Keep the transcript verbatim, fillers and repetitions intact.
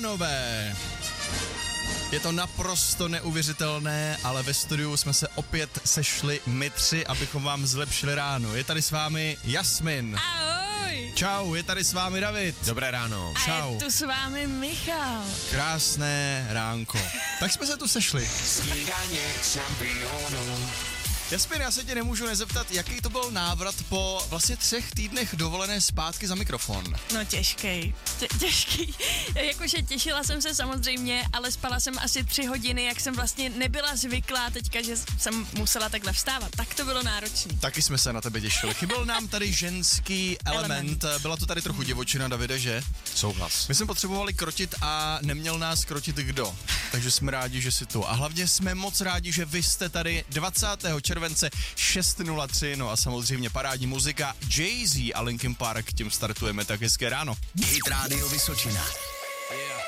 pánové, je to naprosto neuvěřitelné, ale ve studiu jsme se opět sešli my tři, abychom vám zlepšili ráno. Je tady s vámi Jasmin. Ahoj. Čau, je tady s vámi David. Dobré ráno. A Čau. je tu s vámi Michal. Krásné ránko. Tak jsme se tu sešli. Snídaně šampionů. Jasmin, já se tě nemůžu nezeptat, jaký to byl návrat po vlastně třech týdnech dovolené zpátky za mikrofon. No těžký, Tě, těžký. Jakože těšila jsem se samozřejmě, ale spala jsem asi tři hodiny, jak jsem vlastně nebyla zvyklá teďka, že jsem musela takhle vstávat. Tak to bylo náročný. Taky jsme se na tebe těšili. Chyběl nám tady ženský element. element. Byla to tady trochu divočina, Davide, že? Souhlas. My jsme potřebovali krotit a neměl nás krotit kdo. Takže jsme rádi, že jsi tu. A hlavně jsme moc rádi, že vy jste tady dvacátého července šest nula tři. No a samozřejmě parádní muzika Jay-Z a Linkin Park. Tím startujeme, tak hezké ráno. Hit Radio Vysočina.